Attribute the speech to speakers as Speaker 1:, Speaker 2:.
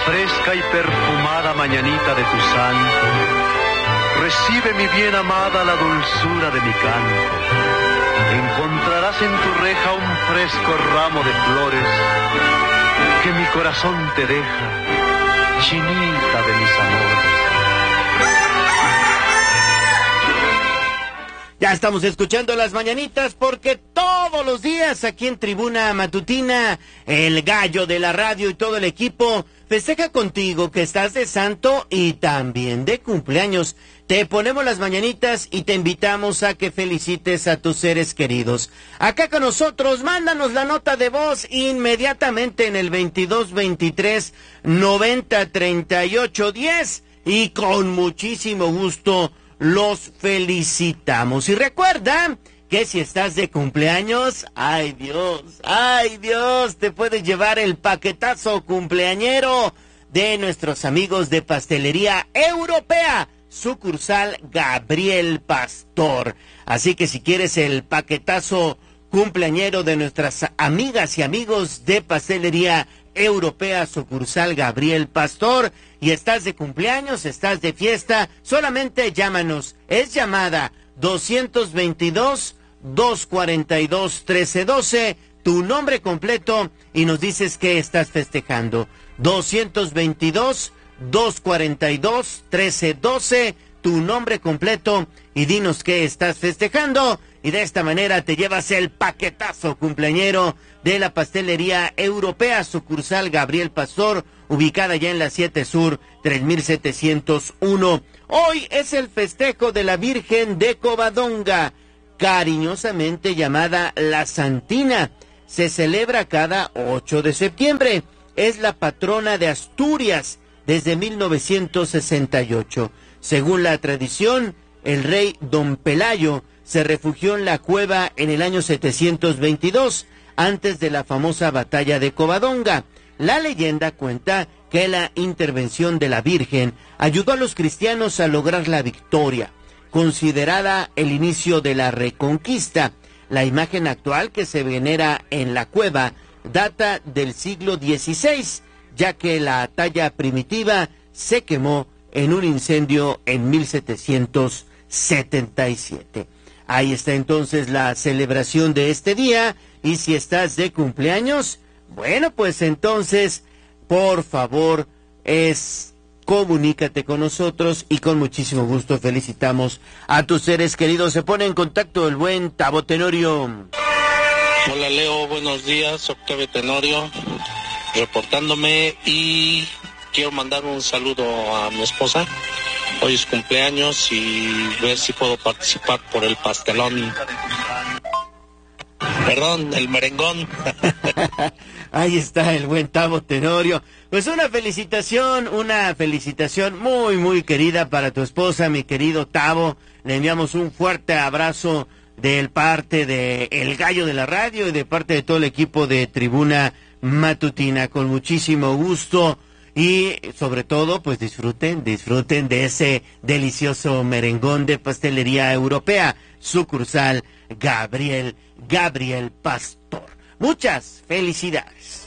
Speaker 1: fresca y perfumada mañanita de tu santo, recibe mi bien amada la dulzura de mi canto. Encontrarás en tu reja un fresco ramo de flores que mi corazón te deja, chinita de mis amores.
Speaker 2: Ya estamos escuchando las mañanitas porque todos los días aquí en Tribuna Matutina, el gallo de la radio y todo el equipo festeja contigo que estás de santo y también de cumpleaños. Te ponemos las mañanitas y te invitamos a que felicites a tus seres queridos. Acá con nosotros, mándanos la nota de voz inmediatamente en el 2223 90 38 10 y con muchísimo gusto los felicitamos. Y recuerda que si estás de cumpleaños, ¡ay Dios! Te puedes llevar el paquetazo cumpleañero de nuestros amigos de Pastelería Europea, sucursal Gabriel Pastor. Así que si quieres el paquetazo cumpleañero de nuestras amigas y amigos de Pastelería Europea, sucursal Gabriel Pastor, y estás de cumpleaños, estás de fiesta, solamente llámanos. Es llamada 222-242-1312, tu nombre completo y nos dices que estás festejando. 222-242-1312, tu nombre completo y dinos qué estás festejando. Y de esta manera te llevas el paquetazo cumpleañero de la Pastelería Europea, sucursal Gabriel Pastor, ubicada ya en la 7 Sur, 3701. Hoy es el festejo de la Virgen de Covadonga, cariñosamente llamada La Santina. Se celebra cada 8 de septiembre. Es la patrona de Asturias desde 1968. Según la tradición, el rey Don Pelayo se refugió en la cueva en el año 722, antes de la famosa batalla de Covadonga. La leyenda cuenta que la intervención de la Virgen ayudó a los cristianos a lograr la victoria, considerada el inicio de la Reconquista. La imagen actual que se venera en la cueva data del siglo XVI, ya que la talla primitiva se quemó en un incendio en 1777. Ahí está entonces la celebración de este día, y si estás de cumpleaños, bueno, pues entonces, por favor, comunícate con nosotros y con muchísimo gusto felicitamos a tus seres queridos. Se pone en contacto el buen Tavo Tenorio.
Speaker 3: Hola Leo, buenos días, Octavio Tenorio, reportándome, y quiero mandar un saludo a mi esposa. Hoy es cumpleaños y ver si puedo participar por el pastelón. Perdón, el merengón.
Speaker 2: Ahí está el buen Tavo Tenorio. Pues una felicitación muy, muy querida para tu esposa, mi querido Tavo. Le enviamos un fuerte abrazo de parte de El Gallo de la Radio y de parte de todo el equipo de Tribuna Matutina, con muchísimo gusto. Y sobre todo, pues disfruten de ese delicioso merengón de Pastelería Europea, sucursal Gabriel Pastor. Muchas felicidades.